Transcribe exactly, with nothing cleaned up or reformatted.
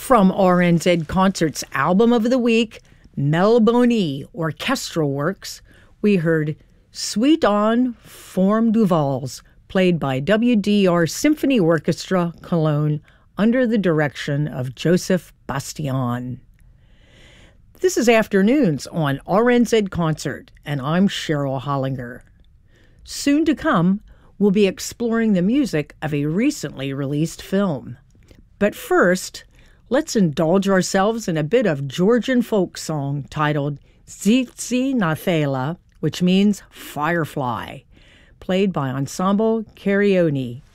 From R N Z Concert's Album of the Week, Melbonie Orchestral Works, we heard Suite en Forme de Valse, played by W D R Symphony Orchestra, Cologne, under the direction of Joseph Bastian. This is Afternoons on R N Z Concert, and I'm Cheryl Hollinger. Soon to come, we'll be exploring the music of a recently released film. But first, let's indulge ourselves in a bit of Georgian folk song titled Zitzi Nathela, which means Firefly, played by Ensemble Carioni.